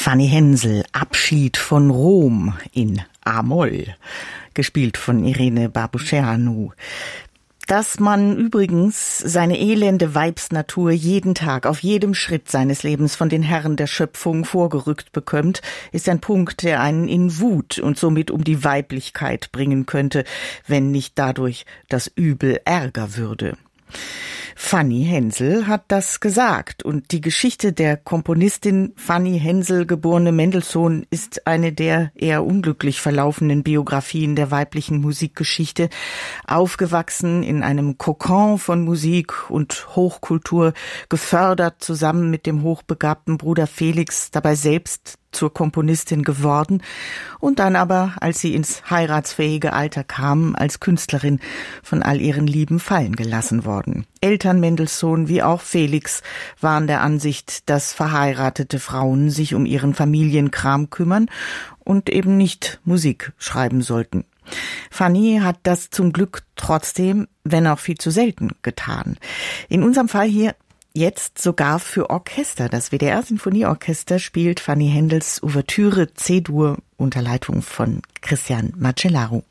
Fanny Hensel, Abschied von Rom in A-Moll, gespielt von Irene Babușeanu. Dass man übrigens seine elende Weibsnatur jeden Tag, auf jedem Schritt seines Lebens von den Herren der Schöpfung vorgerückt bekommt, ist ein Punkt, der einen in Wut und somit um die Weiblichkeit bringen könnte, wenn nicht dadurch das Übel ärger würde. Fanny Hensel hat das gesagt und die Geschichte der Komponistin Fanny Hensel, geborene Mendelssohn, ist eine der eher unglücklich verlaufenden Biografien der weiblichen Musikgeschichte. Aufgewachsen in einem Kokon von Musik und Hochkultur, gefördert zusammen mit dem hochbegabten Bruder Felix, dabei selbst zur Komponistin geworden und dann aber, als sie ins heiratsfähige Alter kam, als Künstlerin von all ihren Lieben fallen gelassen worden. Eltern Mendelssohn wie auch Felix waren der Ansicht, dass verheiratete Frauen sich um ihren Familienkram kümmern und eben nicht Musik schreiben sollten. Fanny hat das zum Glück trotzdem, wenn auch viel zu selten, getan. In unserem Fall hier jetzt sogar für Orchester. Das WDR-Sinfonieorchester spielt Fanny Hendels Ouvertüre C-Dur unter Leitung von Christian Macellaro.